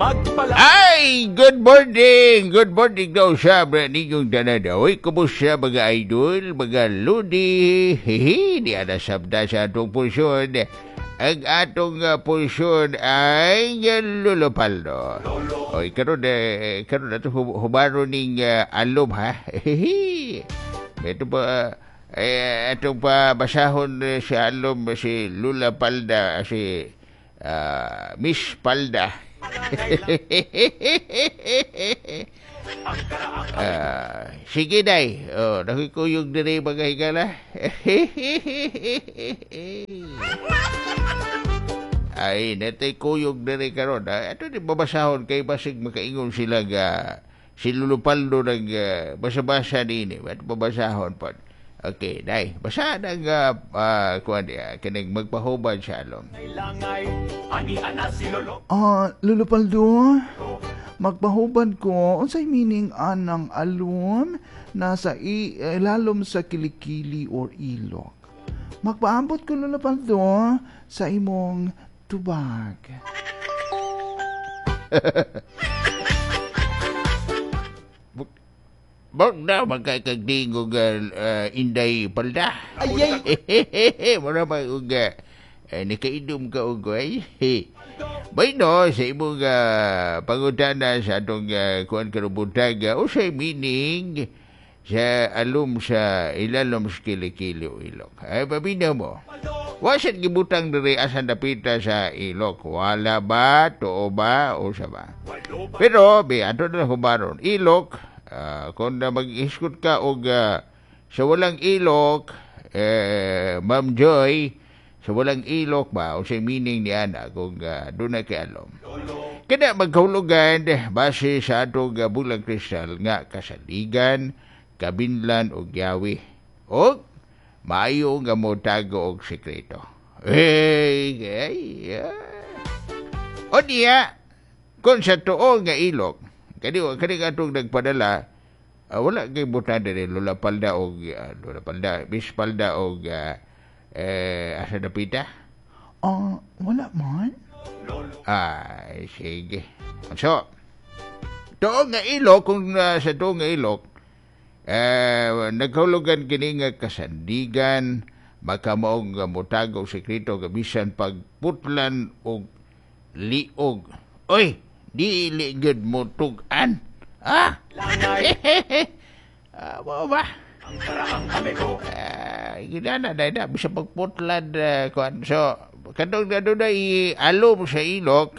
Ay, good morning! Good morning daw sa ninyong tanadaw. Kumusta mga idol, mga ludi? Hihi, di ana sabda sa atong pulsyon. Ang atong pulsyon ay lulupaldo. Oy, karon na ito humaro ning alom, ha? Hihi. Ito pa, atong pa basahon sa alom si Lula Palda, si Miss Palda. Sige, day. Nakikuyog na rin mga higala. Ay, natay kuyog na rin karon. Ito din babasahon kay basig makaingon sila si Lulupaldo ng basa-basa din. Ito babasahon po. Okay, day. Basa ng kinig magpahubad sa alom. Lulupaldo, magpahubad ko unsay meaning anang alom nasa ilalom sa kilikili or ilog. Magpaambot ko, Lulupaldo, sa imong tubag. Bang na magkakagdingog Inday Palda. Ayay! Mura mag nakaidom ka ugoy. Bay no, sa imong pangutana sa atong kuan karubutag, o sa meaning sa alum sa ilalom sa kilikili o ilok. Ay, babina mo. Wasan gibutang diri asan dapita sa ilok. Wala ba? Tuo ba? O sa ba? Pero, ato na humaron. Ilok, kung na mag-iskot ka o sa walang ilok, Ma'am Joy, sa walang ilok ba, o sa meaning ni Ana, kung doon na kayalom. Kada magkahulugan, base sa atong bulang kristal nga kasaligan, kabinlan o gyawi, o maayo nga mo tago og sekreto. O niya, kung sa tuo nga ilok, kani atong nagpadala, wala kay butan diri Lula Palda o Miss Palda o asa dapita? Wala man. Ay, sige. So, tuo nga ilok, kung sa tuo nga ilok, nagkahulugan kini nga kasandigan, makamaong mutag og sekreto gabisan pagputlan og liog. Oy, dili gud mo tugan. Mo ba? Ginana na bisa pagputlan kuan. So, kadong na doon alom sa ilok,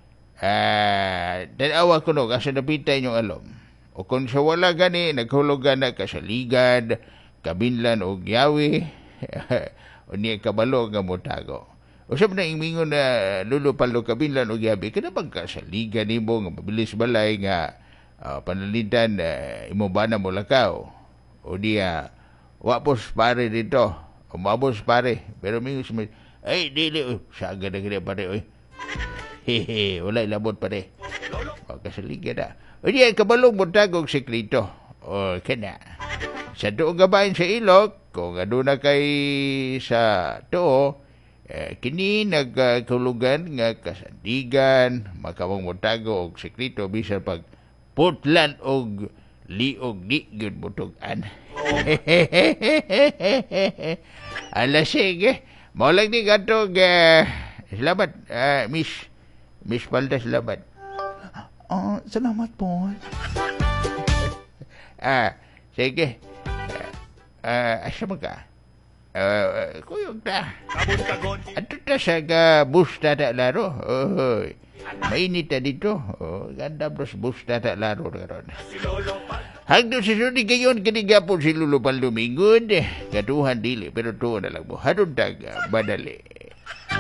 danawa ko no, kasi napitay yung alom. O kung sa wala gani, naghulugan na kasaligan, kabinlan o gyawi, o niya kabalo nga mutago. O sabi na imingon na lulupalo kabinlan o gyawi, kada bang kasaligan ni mo, nga mabilis balay nga panalitan, imo ba na mo lakaw? O diya, wapos pare dito, umabos pare, pero mingon sa ay, dili, saga na gani pare, oy. Hehe, wala ilabot pare. O kasaligan na. O diya, kabalong montagog sekreto. O, kana. Sa tuong gabayan sa ilok, kung ano na kay sa tuo, kini nagkahulugan nga kasandigan, makawang montago og sekreto, bisan pag putlan og liog di gud mutugan. Ala, sige. Maulang ni gatog, salamat, Miss Palda, salamat. Salamat po. Sige. Asa mo ka? Kuyog ta. Ato ta sa bus tata laro. Mainit na dito. Ganda bus tata laro karon. Hanggang sa sunod ngayon, kanigapon si Lulupal Lumingod. Katuhan dili, pero tuon na lang mo. Hanun tag, madali.